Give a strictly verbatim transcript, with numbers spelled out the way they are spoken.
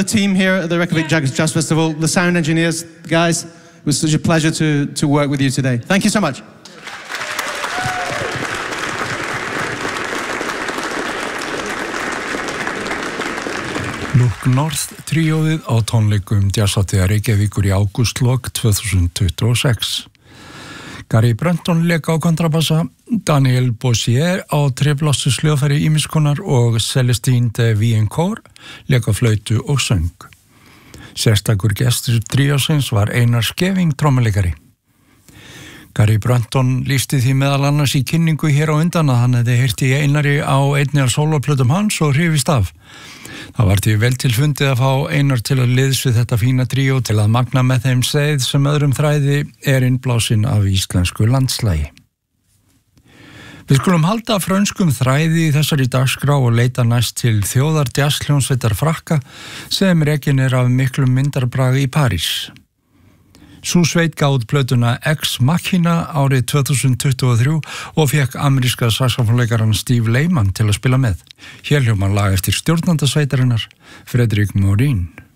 the team here at the Reykjavik Jazz, Jazz Festival, the sound engineers, guys. It was such a pleasure to, to work with you today. Thank you so much. Look North tríóið á tónleikum Jazzhátíðar Reykjavíkur í ágústlok tvö þúsund tuttugu og sex. Gary Brunton lék á kontrabassa, Daniel Bossier á treflossusljóðfæri ýmiskonar og Celestine de Viencourt lék á flautu og söng. Sérstakur gestur tríósins var Einar Skeving trommuleikari. Gary Brunton lýsti því meðal annars í kynningu hér á undan að hann hefði heyrt í Einari á einni af sólóplötum hans og hrifist af. Það var því vel til fundið að fá Einar til að liðs við þetta fína tríó til að magna með þeim seið sem öðrum þræði er innblásinn af íslensku landslægi. Við skulum halda frönskum þræði í þessari dagskrá og leita næst til þjóðar jazzhljómsveitar Frakka sem rekin er af miklum myndarbrag í París. Sú sveit gaf út plötuna Ex Machina árið tvö þúsund tuttugu og þrjú og fekk ameríska saxófónleikarann Steve Lehman til að spila með. Hér hljómar lag eftir stjórnandasveitarinnar, Frederick Morin.